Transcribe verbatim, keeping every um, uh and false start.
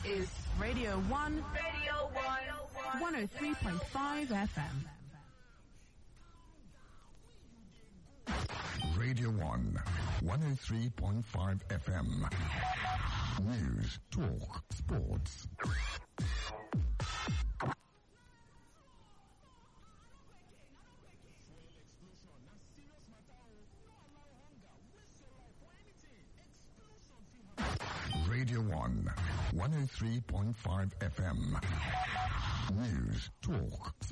is Radio one. Radio one. one oh three point five F M. Radio one, one oh three point five F M. News, talk, sports. Radio one, one oh three point five F M. News, talk,